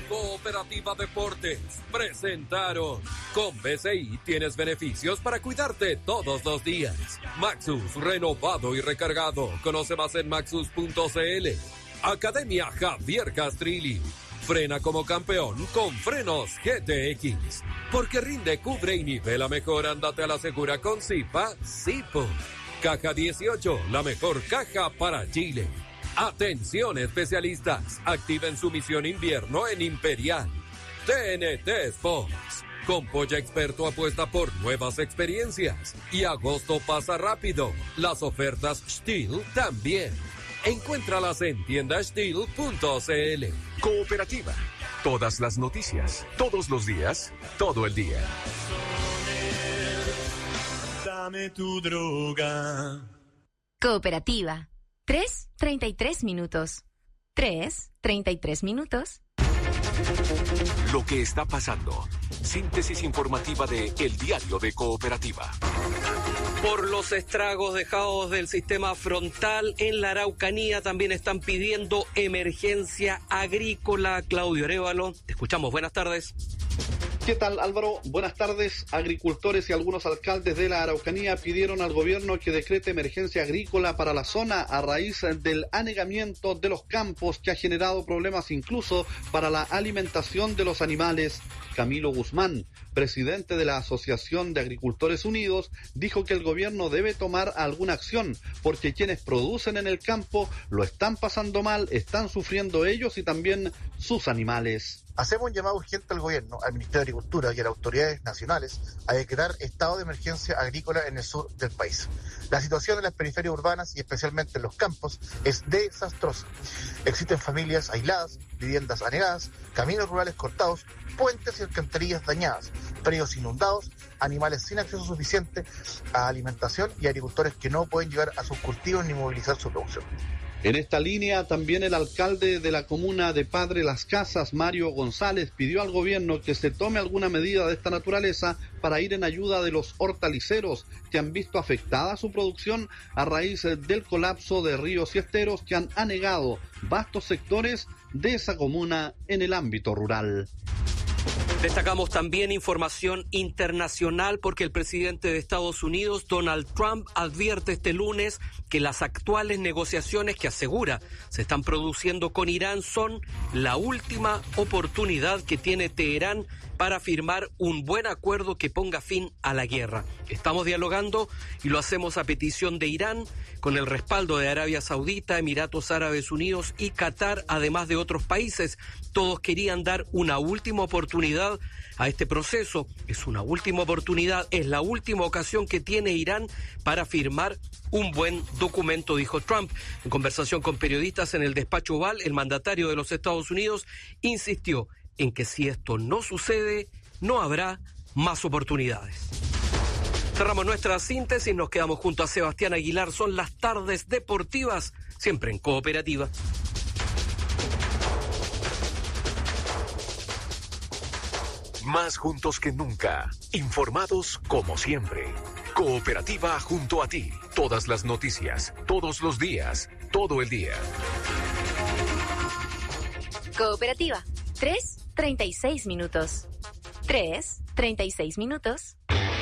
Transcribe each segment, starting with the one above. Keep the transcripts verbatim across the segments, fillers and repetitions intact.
Cooperativa Deportes presentaron. Con B C I tienes beneficios para cuidarte todos los días. Maxus, renovado y recargado. Conoce más en maxus punto c l. Academia Javier Castrilli. Frena como campeón con frenos G T X. Porque rinde, cubre y nivela mejor. Ándate a la segura con Zipa, Zipo. Caja dieciocho, la mejor caja para Chile. Atención especialistas, activen su misión invierno en Imperial. T N T Sports. Con Polla Experto apuesta por nuevas experiencias. Y agosto pasa rápido. Las ofertas Steel también. Encuéntralas en tienda steel punto c l. Cooperativa. Todas las noticias, todos los días, todo el día. Dame tu droga. Cooperativa. Tres, treinta y tres minutos. Tres, treinta y tres minutos. Lo que está pasando. Síntesis informativa de El Diario de Cooperativa. Por los estragos dejados del sistema frontal en la Araucanía, también están pidiendo emergencia agrícola. Claudio Arévalo, te escuchamos. Buenas tardes. ¿Qué tal, Álvaro? Buenas tardes. Agricultores y algunos alcaldes de la Araucanía pidieron al gobierno que decrete emergencia agrícola para la zona a raíz del anegamiento de los campos que ha generado problemas incluso para la alimentación de los animales. Camilo Guzmán, presidente de la Asociación de Agricultores Unidos, dijo que el gobierno debe tomar alguna acción porque quienes producen en el campo lo están pasando mal, están sufriendo ellos y también sus animales. Hacemos un llamado urgente al gobierno, al Ministerio de Agricultura y a las autoridades nacionales a decretar estado de emergencia agrícola en el sur del país. La situación en las periferias urbanas y especialmente en los campos es desastrosa. Existen familias aisladas, viviendas anegadas, caminos rurales cortados, puentes y alcantarillas dañadas, predios inundados, animales sin acceso suficiente a alimentación y agricultores que no pueden llegar a sus cultivos ni movilizar su producción. En esta línea, también el alcalde de la comuna de Padre Las Casas, Mario González, pidió al gobierno que se tome alguna medida de esta naturaleza para ir en ayuda de los hortaliceros que han visto afectada su producción a raíz del colapso de ríos y esteros que han anegado vastos sectores de esa comuna en el ámbito rural. Destacamos también información internacional porque el presidente de Estados Unidos, Donald Trump, advierte este lunes que las actuales negociaciones que asegura se están produciendo con Irán son la última oportunidad que tiene Teherán para firmar un buen acuerdo que ponga fin a la guerra. Estamos dialogando y lo hacemos a petición de Irán, con el respaldo de Arabia Saudita, Emiratos Árabes Unidos y Qatar, además de otros países. Todos querían dar una última oportunidad a este proceso. Es una última oportunidad, es la última ocasión que tiene Irán para firmar un buen documento, dijo Trump. En conversación con periodistas en el despacho Oval, el mandatario de los Estados Unidos insistió en que si esto no sucede, no habrá más oportunidades. Cerramos nuestra síntesis, nos quedamos junto a Sebastián Aguilar. Son las tardes deportivas, siempre en Cooperativa. Más juntos que nunca, informados como siempre. Cooperativa junto a ti, todas las noticias, todos los días, todo el día. Cooperativa, tres, treinta y seis minutos. tres, treinta y seis minutos.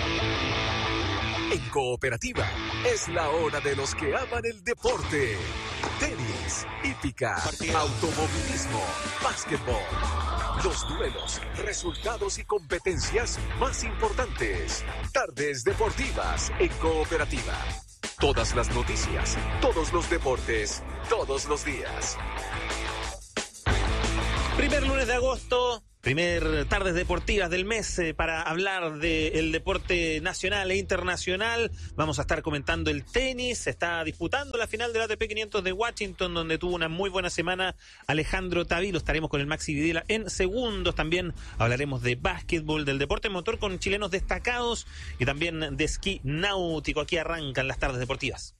En Cooperativa, es la hora de los que aman el deporte. Tenis, hípica, automovilismo, básquetbol. Los duelos, resultados y competencias más importantes. Tardes deportivas en Cooperativa. Todas las noticias, todos los deportes, todos los días. Primer lunes de agosto, primer tardes deportivas del mes eh, para hablar del deporte nacional e internacional. Vamos a estar comentando el tenis. Se está disputando la final del A T P quinientos de Washington, donde tuvo una muy buena semana Alejandro Tavilo. Estaremos con el Maxi Videla en segundos. También hablaremos de básquetbol, del deporte motor con chilenos destacados y también de esquí náutico. Aquí arrancan las tardes deportivas.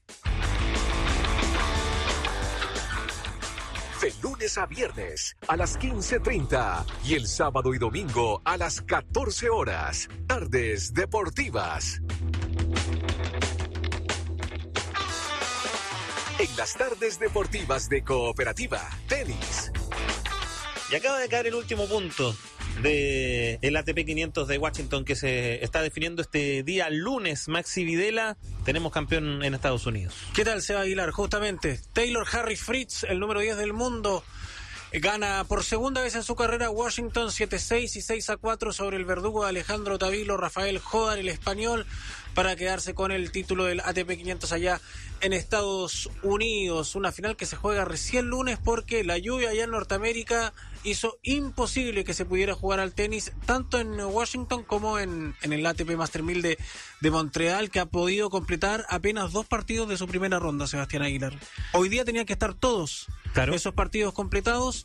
De lunes a viernes a las quince treinta y el sábado y domingo a las catorce horas. Tardes deportivas. En las tardes deportivas de Cooperativa, tenis. Y acaba de caer el último punto de el A T P quinientos de Washington que se está definiendo este día lunes. Maxi Videla, tenemos campeón en Estados Unidos. ¿Qué tal, Seba Aguilar? Justamente, Taylor Harry Fritz, el número diez del mundo, gana por segunda vez en su carrera Washington siete a seis y seis a cuatro sobre el verdugo de Alejandro Tavilo, Rafael Jodar, el español, para quedarse con el título del A T P quinientos allá en Estados Unidos. Una final que se juega recién lunes porque la lluvia allá en Norteamérica hizo imposible que se pudiera jugar al tenis tanto en Washington como en, en el A T P Master mil de, de Montreal, que ha podido completar apenas dos partidos de su primera ronda, Sebastián Aguilar. Hoy día tenían que estar todos claro. esos partidos completados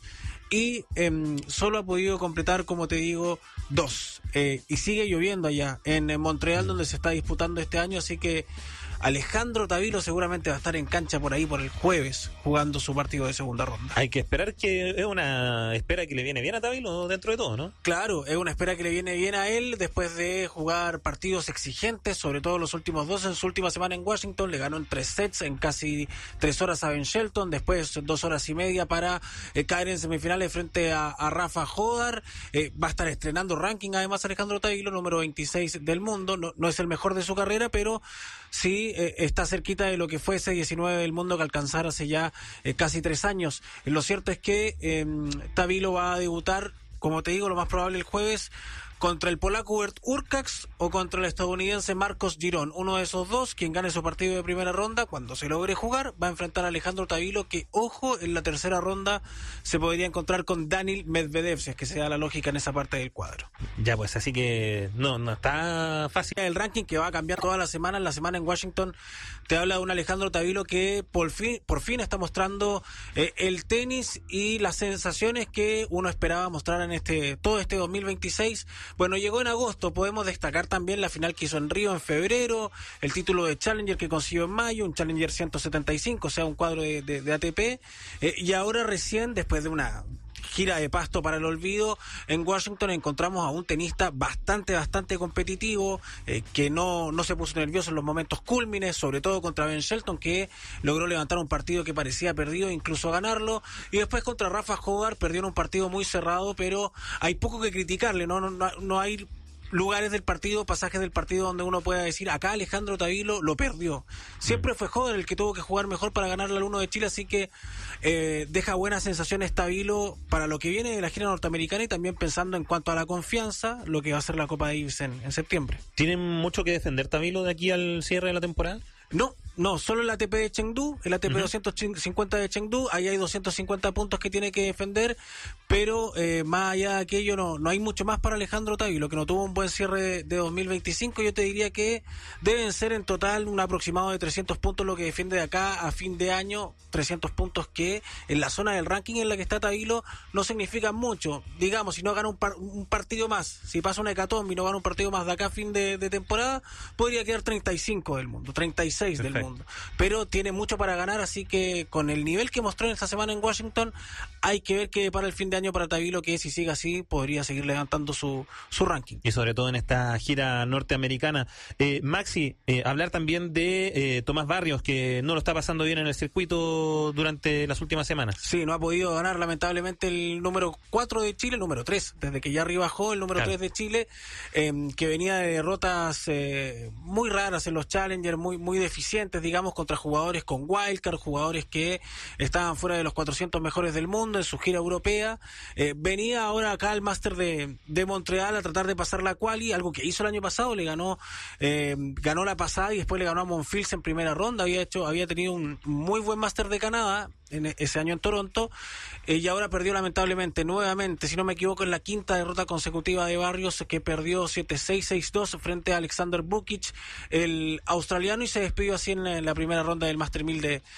y eh, solo ha podido completar, como te digo, dos. Eh, y sigue lloviendo allá en, en Montreal, donde se está disputando este año, así que Alejandro Tavilo seguramente va a estar en cancha por ahí por el jueves jugando su partido de segunda ronda. Hay que esperar, que es una espera que le viene bien a Tavilo dentro de todo, ¿no? Claro, es una espera que le viene bien a él después de jugar partidos exigentes, sobre todo los últimos dos. En su última semana en Washington le ganó en tres sets en casi tres horas a Ben Shelton, después dos horas y media para eh, caer en semifinales frente a, a Rafa Jodar. Eh, va a estar estrenando ranking además Alejandro Tavilo, número veintiséis del mundo. No, no es el mejor de su carrera, pero sí eh, está cerquita de lo que fue ese diecinueve del mundo que alcanzara hace ya eh, casi tres años. Eh, lo cierto es que eh, Tavilo va a debutar, como te digo, lo más probable el jueves, contra el polaco Hubert Hurkacz o contra el estadounidense Marcos Girón. Uno de esos dos, quien gane su partido de primera ronda, cuando se logre jugar, va a enfrentar a Alejandro Tavilo, que, ojo, en la tercera ronda se podría encontrar con Daniil Medvedev, si es que se da la lógica en esa parte del cuadro. Ya, pues, así que no, no está fácil. El ranking que va a cambiar toda la semana, en la semana en Washington, te habla de un Alejandro Tavilo que por fin, por fin está mostrando eh, el tenis y las sensaciones que uno esperaba mostrar en este todo este dos mil veintiséis. Bueno, llegó en agosto, podemos destacar también la final que hizo en Río en febrero, el título de Challenger que consiguió en mayo, un Challenger ciento setenta y cinco, o sea, un cuadro de, de, de A T P, eh, y ahora recién, después de una gira de pasto para el olvido, en Washington encontramos a un tenista bastante, bastante competitivo, eh, que no, no se puso nervioso en los momentos cúlmines, sobre todo contra Ben Shelton, que logró levantar un partido que parecía perdido, incluso ganarlo, y después contra Rafa Jodar perdió en un partido muy cerrado, pero hay poco que criticarle, no, no, no, no hay lugares del partido, pasajes del partido donde uno pueda decir, acá Alejandro Tavilo lo perdió. Siempre fue Jodar el que tuvo que jugar mejor para ganarle al uno de Chile, así que eh, deja buenas sensaciones Tavilo para lo que viene de la gira norteamericana y también pensando en cuanto a la confianza, lo que va a ser la Copa Davis en, en septiembre. ¿Tienen mucho que defender Tavilo de aquí al cierre de la temporada? No, no, solo el A T P de Chengdu, el A T P uh-huh. doscientos cincuenta de Chengdu, ahí hay doscientos cincuenta puntos que tiene que defender, pero eh, más allá de aquello no, no hay mucho más para Alejandro Tavilo, que no tuvo un buen cierre de, de dos mil veinticinco. Yo te diría que deben ser en total un aproximado de trescientos puntos lo que defiende de acá a fin de año, trescientos puntos que en la zona del ranking en la que está Tavilo no significan mucho. Digamos, si no gana un, par, un partido más, si pasa una hecatombe y no gana un partido más de acá a fin de, de temporada, podría quedar treinta y cinco del mundo, treinta y seis Perfecto. Del mundo, pero tiene mucho para ganar, así que con el nivel que mostró en esta semana en Washington, hay que ver qué para el fin de año para Tavilo, que si sigue así podría seguir levantando su, su ranking. Y sobre todo en esta gira norteamericana. eh, Maxi, eh, hablar también de eh, Tomás Barrios, que no lo está pasando bien en el circuito durante las últimas semanas. Sí, no ha podido ganar lamentablemente el número cuatro de Chile, el número tres, desde que ya arriba bajó el número claro. tres de Chile, eh, que venía de derrotas eh, muy raras en los Challenger, muy, muy deficientes, digamos, contra jugadores con wildcard, jugadores que estaban fuera de los cuatrocientos mejores del mundo en su gira europea. Eh, venía ahora acá al Master de, de Montreal a tratar de pasar la quali, algo que hizo el año pasado, le ganó eh, ganó la pasada y después le ganó a Monfils en primera ronda, había hecho había tenido un muy buen Master de Canadá en ese año en Toronto, eh, y ahora perdió lamentablemente nuevamente, si no me equivoco, en la quinta derrota consecutiva de Barrios, que perdió siete seis, seis dos frente a Alexander Bukic, el australiano, y se despidió así en la, en la primera ronda del Master mil de,